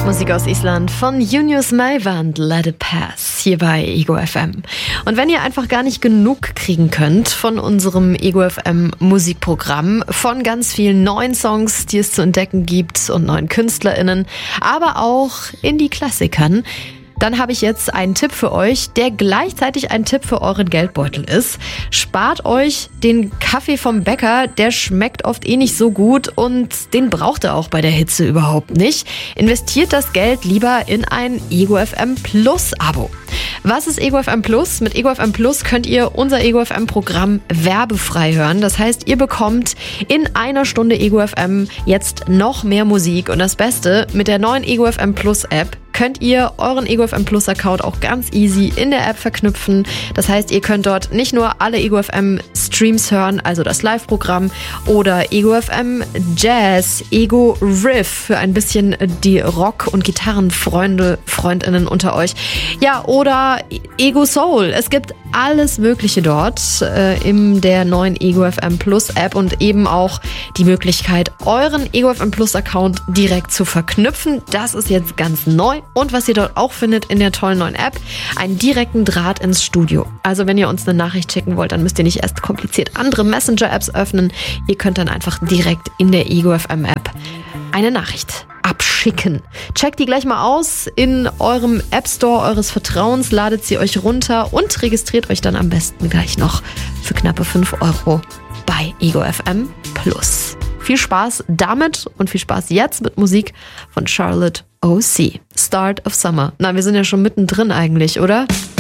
Musik aus Island von Junius Mæland, Let It Pass, hier bei Ego FM. Und wenn ihr einfach gar nicht genug kriegen könnt von unserem Ego FM Musikprogramm, von ganz vielen neuen Songs, die es zu entdecken gibt und neuen KünstlerInnen, aber auch Indie-Klassikern, dann habe ich jetzt einen Tipp für euch, der gleichzeitig ein Tipp für euren Geldbeutel ist. Spart euch den Kaffee vom Bäcker, der schmeckt oft eh nicht so gut und den braucht ihr auch bei der Hitze überhaupt nicht. Investiert das Geld lieber in ein Ego FM Plus Abo. Was ist Ego FM Plus? Mit Ego FM Plus könnt ihr unser Ego FM Programm werbefrei hören. Das heißt, ihr bekommt in einer Stunde Ego FM jetzt noch mehr Musik. Und das Beste, mit der neuen Ego FM Plus App könnt ihr euren Ego FM Plus Account auch ganz easy in der App verknüpfen. Das heißt, ihr könnt dort nicht nur alle Ego FM Streams hören, also das Live-Programm, oder Ego FM Jazz, Ego Riff für ein bisschen die Rock- und Freundinnen unter euch. Ja, oder Ego Soul. Es gibt alles Mögliche dort in der neuen Ego FM Plus App und eben auch die Möglichkeit, euren Ego FM Plus Account direkt zu verknüpfen. Das ist jetzt ganz neu. Und was ihr dort auch findet in der tollen neuen App, einen direkten Draht ins Studio. Also wenn ihr uns eine Nachricht schicken wollt, dann müsst ihr nicht erst kompliziert andere Messenger-Apps öffnen. Ihr könnt dann einfach direkt in der Ego FM App eine Nachricht abschicken. Checkt die gleich mal aus in eurem App Store eures Vertrauens, ladet sie euch runter und registriert euch dann am besten gleich noch für knappe 5 € bei Ego FM Plus. Viel Spaß damit und viel Spaß jetzt mit Musik von Charlotte O.C. Start of Summer. Na, wir sind ja schon mittendrin eigentlich, oder?